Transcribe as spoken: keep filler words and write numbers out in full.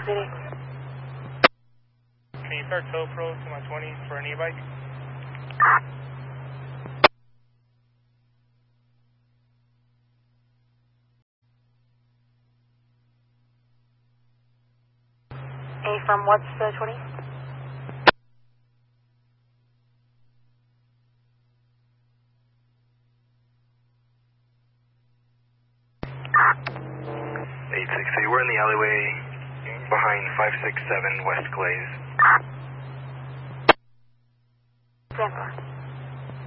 City. Can you start tow pro to my twenty for an e-bike? A from what's the twenty? eight six eight, we're in the alleyway behind five six seven West Glaze. Stand by.